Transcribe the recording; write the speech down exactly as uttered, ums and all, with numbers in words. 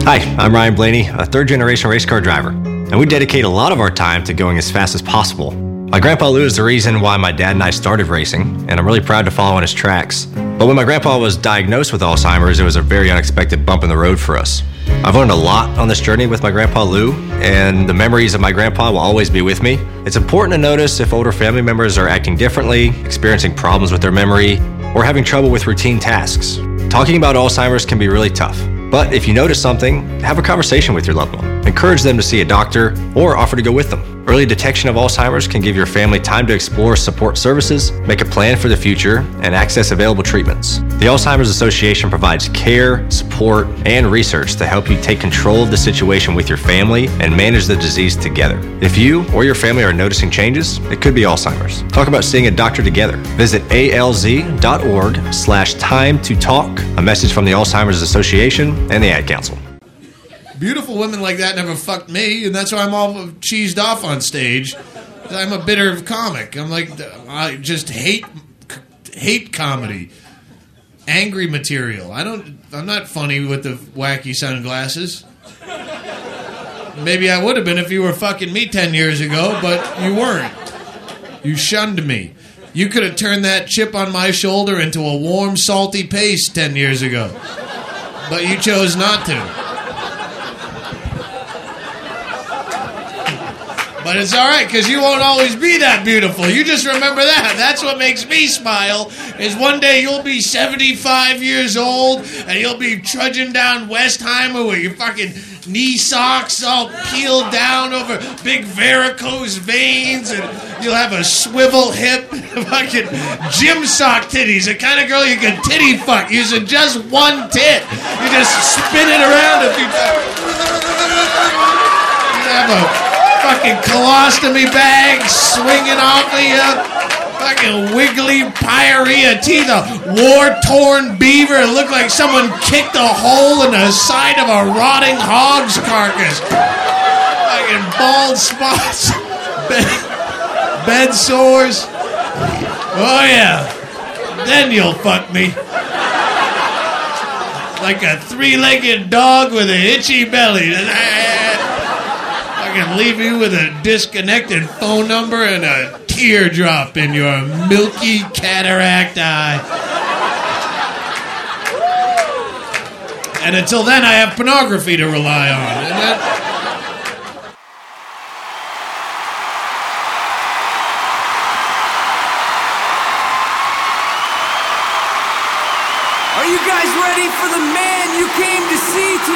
Hi, I'm Ryan Blaney, a third-generation race car driver, and we dedicate a lot of our time to going as fast as possible. My grandpa Lou is the reason why my dad and I started racing, and I'm really proud to follow in his tracks. But when my grandpa was diagnosed with Alzheimer's, it was a very unexpected bump in the road for us. I've learned a lot on this journey with my grandpa Lou, and the memories of my grandpa will always be with me. It's important to notice if older family members are acting differently, experiencing problems with their memory, or having trouble with routine tasks. Talking about Alzheimer's can be really tough. But if you notice something, have a conversation with your loved one. Encourage them to see a doctor or offer to go with them. Early detection of Alzheimer's can give your family time to explore support services, make a plan for the future, and access available treatments. The Alzheimer's Association provides care, support, and research to help you take control of the situation with your family and manage the disease together. If you or your family are noticing changes, it could be Alzheimer's. Talk about seeing a doctor together. Visit alz.org slash time to talk. A message from the Alzheimer's Association and the Ad Council. Beautiful women like that never fucked me, and that's why I'm all cheesed off on stage. I'm a bitter comic. I'm like, I just hate hate comedy, angry material. I don't. I'm not funny with the wacky sunglasses. Maybe I would have been if you were fucking me ten years ago, but you weren't. You shunned me. You could have turned that chip on my shoulder into a warm, salty paste ten years ago, but you chose not to. But it's all right, because you won't always be that beautiful. You just remember that. That's what makes me smile, is one day you'll be seventy-five years old, and you'll be trudging down Westheimer with your fucking knee socks all peeled down over big varicose veins, and you'll have a swivel hip, fucking gym sock titties, the kind of girl you can titty fuck using just one tit. You just spin it around a few times. You have a fucking colostomy bag swinging off of you. Fucking wiggly pyorrhea teeth. A war-torn beaver. It looked like someone kicked a hole in the side of a rotting hog's carcass. Fucking bald spots. Bed, bed sores. Oh, yeah. Then you'll fuck me. Like a three-legged dog with an itchy belly. Can leave you with a disconnected phone number and a teardrop in your milky cataract eye. And until then, I have pornography to rely on. And that... Are you guys ready for the man you came to see tonight?